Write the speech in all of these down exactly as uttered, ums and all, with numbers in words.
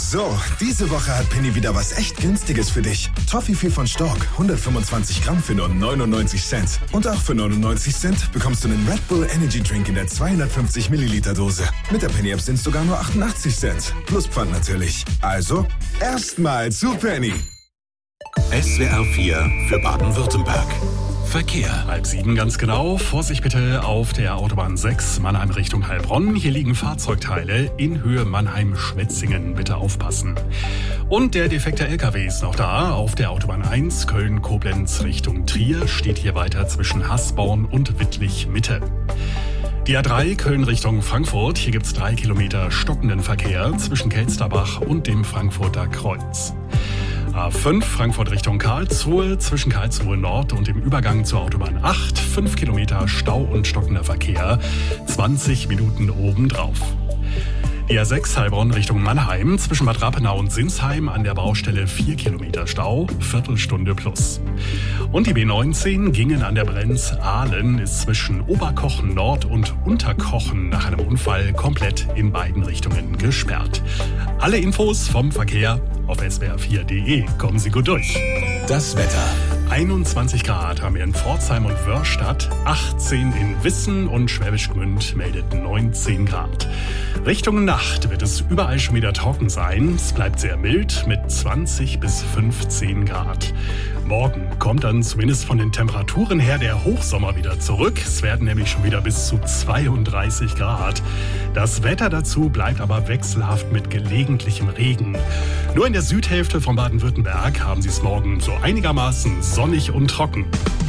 So, diese Woche hat Penny wieder was echt Günstiges für dich. Toffifee von Stork, hundertfünfundzwanzig Gramm für nur neunundneunzig Cent. Und auch für neunundneunzig Cent bekommst du einen Red Bull Energy Drink in der zweihundertfünfzig Milliliter Dose. Mit der Penny App sind es sogar nur achtundachtzig Cent. Plus Pfand natürlich. Also, erstmal zu Penny. S W R vier für Baden-Württemberg. Verkehr. Halb sieben ganz genau. Vorsicht bitte auf der Autobahn sechs, Mannheim Richtung Heilbronn. Hier liegen Fahrzeugteile in Höhe Mannheim-Schwetzingen. Bitte aufpassen. Und der defekte L K W ist noch da. Auf der Autobahn eins, Köln-Koblenz Richtung Trier, steht hier weiter zwischen Hasborn und Wittlich-Mitte. Die A drei Köln Richtung Frankfurt. Hier gibt's drei Kilometer stockenden Verkehr zwischen Kelsterbach und dem Frankfurter Kreuz. A fünf Frankfurt Richtung Karlsruhe, zwischen Karlsruhe Nord und dem Übergang zur Autobahn acht, fünf Kilometer Stau und stockender Verkehr, zwanzig Minuten obendrauf. Die A sechs Heilbronn Richtung Mannheim, zwischen Bad Rappenau und Sinsheim an der Baustelle vier Kilometer Stau, Viertelstunde plus. Und die B neunzehn Gingen an der Brenz Aalen ist zwischen Oberkochen Nord und Unterkochen nach einem Unfall komplett in beiden Richtungen gesperrt. Alle Infos vom Verkehr auf S W R vier Punkt de. Kommen Sie gut durch. Das Wetter. einundzwanzig Grad haben wir in Pforzheim und Wörstadt, achtzehn in Wissen und Schwäbisch Gmünd meldet neunzehn Grad. Richtung Nacht wird es überall schon wieder trocken sein. Es bleibt sehr mild mit zwanzig bis fünfzehn Grad. Morgen kommt dann zumindest von den Temperaturen her der Hochsommer wieder zurück. Es werden nämlich schon wieder bis zu zweiunddreißig Grad. Das Wetter dazu bleibt aber wechselhaft mit gelegentlichem Regen. Nur in der Südhälfte von Baden-Württemberg haben Sie es morgen so einigermaßen sonnig und trocken.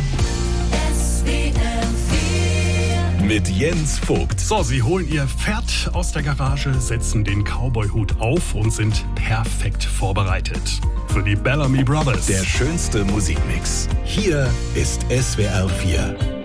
Mit Jens Vogt. So, Sie holen Ihr Pferd aus der Garage, setzen den Cowboy-Hut auf und sind perfekt vorbereitet für die Bellamy Brothers. Der schönste Musikmix. Hier ist S W R vier.